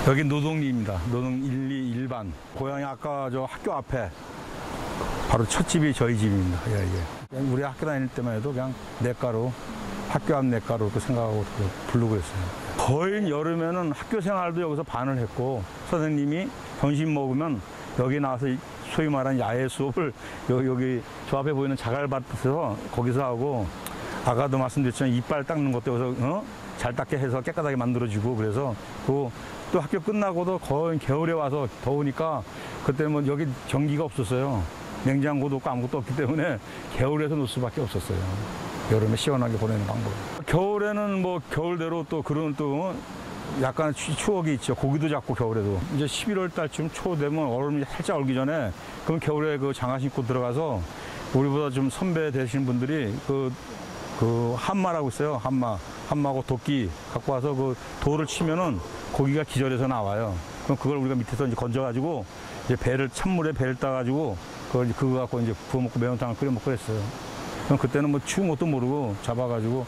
여기 노동리입니다. 노동 1, 2, 1반. 고향이 아까 저 학교 앞에 바로 첫 집이 저희 집입니다. 예, 예. 우리 학교 다닐 때만 해도 그냥 냇가로, 학교 앞 냇가로 그 생각하고 부르고 그랬어요. 거의 여름에는 학교 생활도 여기서 반을 했고, 선생님이 점심 먹으면 여기 나와서 소위 말하는 야외 수업을 여기 저 앞에 보이는 자갈밭에서 거기서 하고, 아까도 말씀드렸지만 이빨 닦는 것도 여기서 잘 닦게 해서 깨끗하게 만들어주고, 그래서 또 학교 끝나고도 거의 겨울에 와서 더우니까 그때 뭐 여기 전기가 없었어요. 냉장고도 없고 아무것도 없기 때문에 겨울에서 놀 수밖에 없었어요. 여름에 시원하게 보내는 방법. 겨울에는 뭐 겨울대로 또 그런 또 약간 추억이 있죠. 고기도 잡고 겨울에도. 이제 11월 달쯤 초 되면 얼음이 살짝 얼기 전에 그럼 겨울에 그 장화 신고 들어가서 우리보다 좀 선배 되시는 분들이 그 한마라고 있어요. 한마하고 도끼 갖고 와서 그 돌을 치면은 고기가 기절해서 나와요. 그럼 그걸 우리가 밑에서 이제 건져가지고 이제 찬물에 배를 따가지고 그거 갖고 이제 구워 먹고 매운탕을 끓여 먹고 그랬어요. 그럼 그때는 뭐 추운 것도 모르고 잡아가지고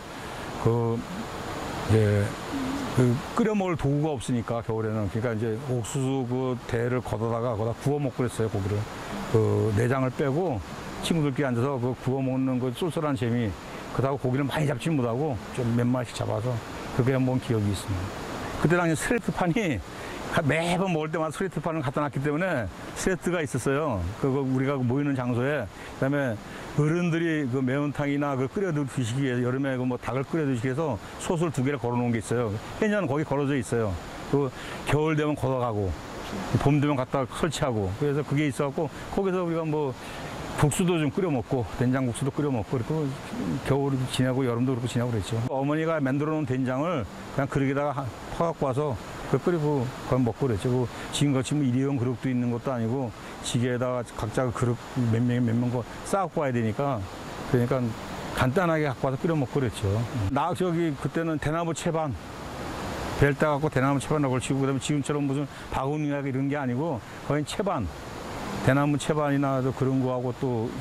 끓여 먹을 도구가 없으니까 겨울에는 그러니까 이제 옥수수 그 대를 걷어다가 거기다 구워 먹고 그랬어요. 고기를 내장을 빼고 친구들끼리 앉아서 그 구워 먹는 그 쏠쏠한 재미. 그러다가 고기를 많이 잡지 못하고 좀 몇 마리씩 잡아서 그렇게 한번 기억이 있습니다. 그때 당시 스레트판이 매번 먹을 때마다 스레트판을 갖다 놨기 때문에 스레트가 있었어요. 그거 우리가 모이는 장소에. 그다음에 어른들이 그 매운탕이나 그 끓여 드시기 위해서 여름에 그 뭐 닭을 끓여 드시기 위해서 솥을 2개를 걸어 놓은 게 있어요. 해녀는 거기 걸어져 있어요. 그 겨울 되면 걷어가고 봄 되면 갖다 설치하고 그래서 그게 있어갖고 거기서 우리가 뭐 국수도 좀 끓여 먹고 된장국수도 끓여 먹고 그리고 겨울도 지내고 여름도 그렇고 지내고 그랬죠. 어머니가 만들어 놓은 된장을 그냥 그릇에다가 퍼갖고 와서 끓이고 그걸 먹고 그랬죠. 지금같이 뭐 일회용 그릇도 있는 것도 아니고 지게에다가 각자 그릇 몇 명 거 쌓고 와야 되니까 그러니까 간단하게 갖고 와서 끓여 먹고 그랬죠. 그때는 대나무 채반 벨 따갖고 대나무 채반을 걸치고 그다음에 지금처럼 무슨 바구니나 이런 게 아니고 거의 채반 대나무 채반이나 그런 거하고 또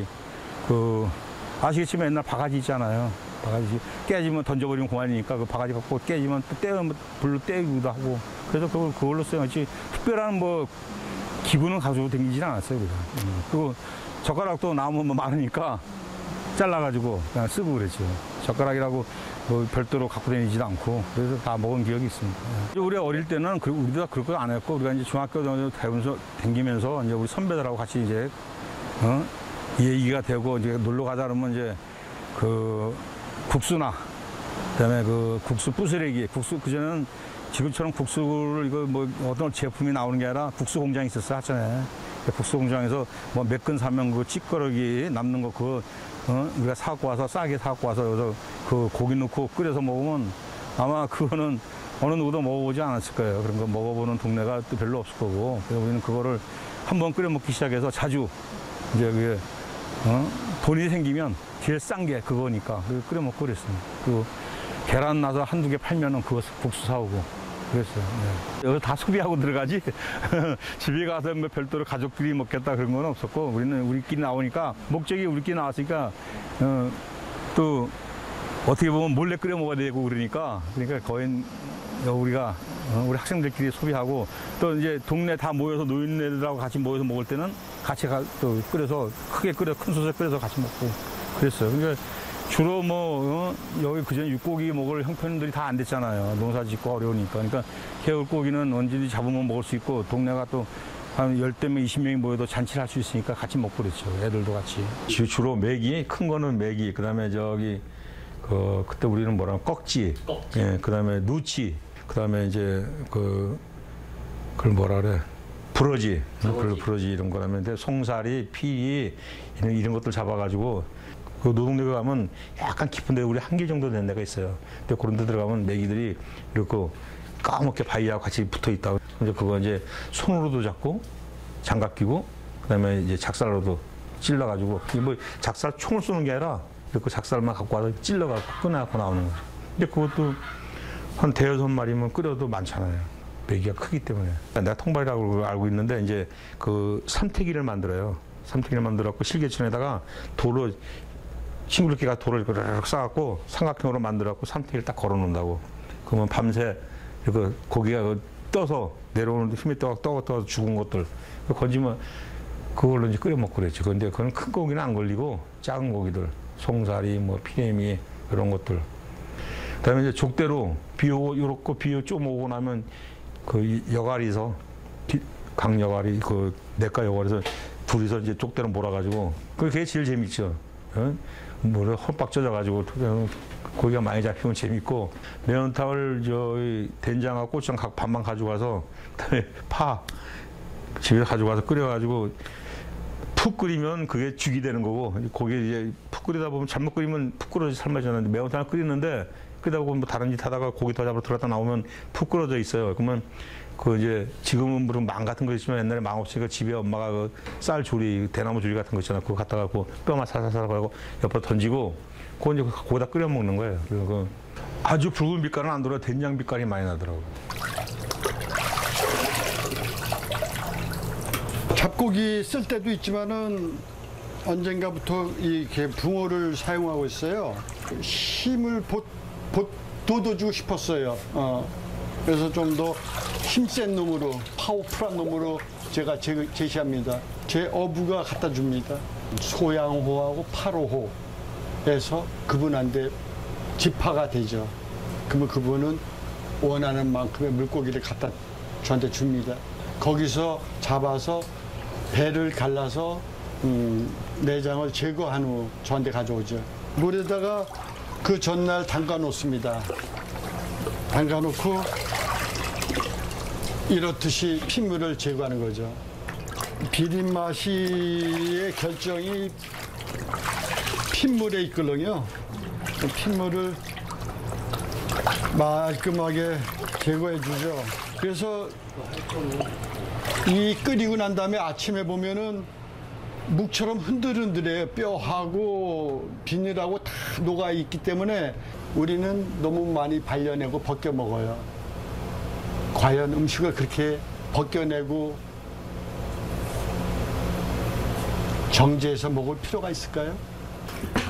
아시겠지만 옛날 바가지 있잖아요. 바가지 깨지면 던져버리면 그만이니까 그 바가지 갖고 깨지면 또 떼면 불로 떼기도 하고 그래서 그걸로 써야지 특별한 뭐 기분은 가지고 다니지는 않았어요. 우리가. 그리고 젓가락도 나무 많으니까 잘라가지고 그냥 쓰고 그랬죠. 젓가락이라고 뭐 별도로 갖고 다니지도 않고 그래서 다 먹은 기억이 있습니다. 우리 어릴 때는 우리도 그럴 거 안 했고 우리가 이제 중학교 다니면서 이제 우리 선배들하고 같이 이제 얘기가 되고 이제 놀러 가자 그러면 이제 그 국수나 그다음에 그 국수 부스러기 국수 그전에는 지금처럼 국수를 이거 뭐 어떤 제품이 나오는 게 아니라 국수 공장이 있었어요. 하천에 국수 공장에서 뭐 몇 근 사면 그 찌꺼러기 남는 거 우리가 사갖고 와서 싸게 사갖고 와서 여기서 그 고기 넣고 끓여서 먹으면 아마 그거는 어느 누구도 먹어보지 않았을 거예요. 그런 거 먹어보는 동네가 또 별로 없을 거고. 그래서 우리는 그거를 한번 끓여 먹기 시작해서 자주 이제 그게 돈이 생기면 제일 싼 게 그거니까 끓여 먹고 그랬습니다. 그리고 계란 나서 한두 개 팔면은 그거 국수 사오고. 그랬어요. 네. 여기 다 소비하고 들어가지 집에 가서 뭐 별도로 가족들이 먹겠다 그런 건 없었고 우리는 우리끼리 나오니까 목적이 우리끼리 나왔으니까 또 어떻게 보면 몰래 끓여 먹어야 되고 그러니까 거의 우리가 우리 학생들끼리 소비하고 또 이제 동네 다 모여서 노인네들하고 같이 모여서 먹을 때는 같이 또 끓여서 크게 끓여 큰 솥에 끓여서 같이 먹고 그랬어요. 그러니까 주로 여기 그전에 육고기 먹을 형편들이 다 안 됐잖아요. 농사 짓고 어려우니까. 그러니까 개울고기는 언제든지 잡으면 먹을 수 있고 동네가 또 한 10대명, 20명이 모여도 잔치를 할 수 있으니까 같이 먹고 그랬죠. 애들도 같이. 주로 메기, 큰 거는 메기, 그 다음에 그때 우리는 뭐라 꺽지. 예, 그 다음에 누치, 그 다음에 이제 그걸 뭐라 그래. 부러지 이런 거라면 송사리, 피리 이런 것들 잡아가지고 그 노동대가 가면 약간 깊은 데 우리 1길 정도 된 데가 있어요. 근데 그런 데 들어가면 메기들이 이렇게 까맣게 바위하고 같이 붙어 있다고. 이제 그거 이제 손으로도 잡고 장갑 끼고 그다음에 이제 작살로도 찔러가지고 뭐 작살 총을 쏘는 게 아니라 이렇게 작살만 갖고 와서 찔러갖고 꺼내갖고 나오는 거죠. 근데 그것도 한 5-6마리면 끓여도 많잖아요. 메기가 크기 때문에. 내가 통발이라고 알고 있는데 이제 그 삼태기를 만들어요. 삼태기를 만들어갖고 실개천에다가 돌을 친구들끼리 가서 돌을 이렇게 싸갖고 삼각형으로 만들어갖고 삼태기를 딱 걸어 놓는다고. 그러면 밤새 고기가 떠서 내려오는데 힘이 떠서 죽은 것들 건지면 그걸로 이제 끓여 먹고 그랬지. 근데 그건 큰 고기는 안 걸리고 작은 고기들, 송사리, 뭐 피레미 이런 것들. 그다음에 이제 족대로 비 오고 요렇게 비 좀 오고 나면 그 여가리에서 강여가리 그 내과 여가리에서 둘이서 이제 족대로 몰아가지고 그게 제일 재밌죠. 어? 뭐를 헛박 젖어가지고 고기가 많이 잡히면 재밌고 매운탕을 저희 된장하고 고추장 각 반만 가져가서 그다음에 파 집에 가져가서 끓여가지고 푹 끓이면 그게 죽이 되는 거고 고기 이제 푹 끓이다 보면 잘못 끓이면 푹 끓어져 삶아지는데 매운탕을 끓이는데 끓이다 보면 뭐 다른 짓 하다가 고기 더 잡으러 들어갔다 나오면 푹 끓어져 있어요. 그러면 그 이제 지금은 무슨 망 같은 거 있지만 옛날에 망 없으니까 집에 엄마가 그 쌀 조리 대나무 조리 같은 거 있잖아. 그거 갖다가 그 뼈만 사사사 하고 옆으로 던지고 그거 이제 거기다 끓여 먹는 거예요. 그리고 그 아주 붉은 빛깔은 안 들어요. 된장 빛깔이 많이 나더라고요. 잡고기 쓸 때도 있지만은 언젠가부터 이렇게 붕어를 사용하고 있어요. 힘을 돋워주고 싶었어요. 그래서 좀 더 힘센 놈으로 파워풀한 놈으로 제가 제시합니다. 제 어부가 갖다 줍니다. 소양호하고 8호호에서 그분한테 지파가 되죠. 그러면 그분은 원하는 만큼의 물고기를 갖다 저한테 줍니다. 거기서 잡아서 배를 갈라서 내장을 제거한 후 저한테 가져오죠. 물에다가 그 전날 담가 놓습니다. 담가 놓고 이렇듯이 핏물을 제거하는 거죠. 비린 맛이의 결정이 핏물에 있거든요. 그 핏물을 말끔하게 제거해 주죠. 그래서 이 끓이고 난 다음에 아침에 보면은 묵처럼 흔들흔들해요. 뼈하고 비닐하고 다 녹아 있기 때문에 우리는 너무 많이 발려내고 벗겨 먹어요. 과연 음식을 그렇게 벗겨내고 정제해서 먹을 필요가 있을까요?